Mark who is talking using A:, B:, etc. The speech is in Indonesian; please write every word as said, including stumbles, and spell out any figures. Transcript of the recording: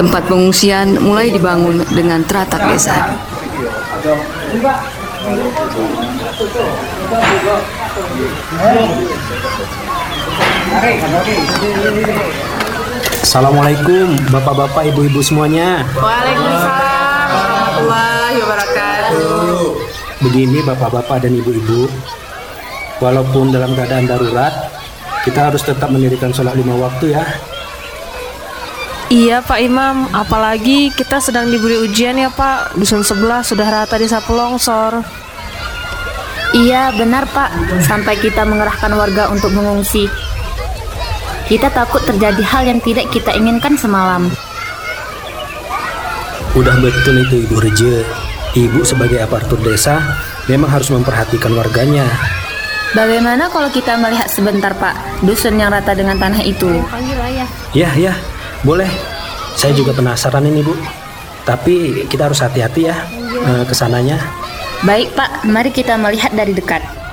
A: Tempat pengungsian mulai dibangun dengan teratak desa.
B: Assalamualaikum bapak-bapak, ibu-ibu semuanya.
C: Waalaikumsalam warahmatullahi wabarakatuh.
B: Begini bapak-bapak dan ibu-ibu, walaupun dalam keadaan darurat, kita harus tetap mendirikan sholat lima waktu ya.
D: Iya Pak Imam, apalagi kita sedang diberi ujian ya Pak. Dusun sebelah sudah rata disapu longsor.
E: Iya benar Pak, sampai kita mengerahkan warga untuk mengungsi. Kita takut terjadi hal yang tidak kita inginkan semalam.
B: Udah betul itu Ibu Reje. Ibu sebagai aparatur desa memang harus memperhatikan warganya.
E: Bagaimana kalau kita melihat sebentar Pak, dusun yang rata dengan tanah itu?
B: Ya, ya, boleh. Saya juga penasaran ini Bu. Tapi kita harus hati-hati ya eh, kesananya.
E: Baik Pak, mari kita melihat dari dekat.